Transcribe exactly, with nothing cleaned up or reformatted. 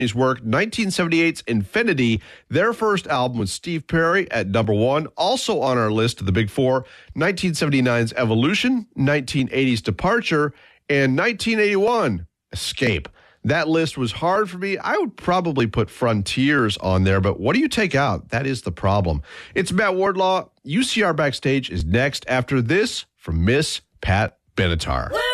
his work, nineteen seventy-eight's Infinity. Their first album was Steve Perry at number one. Also on our list of the big four, nineteen seventy-nine's Evolution, nineteen eighty's Departure, and nineteen eighty-one, Escape. That list was hard for me. I would probably put Frontiers on there, but what do you take out? That is the problem. It's Matt Wardlaw. U C R Backstage is next after this from Miss Pat Benatar.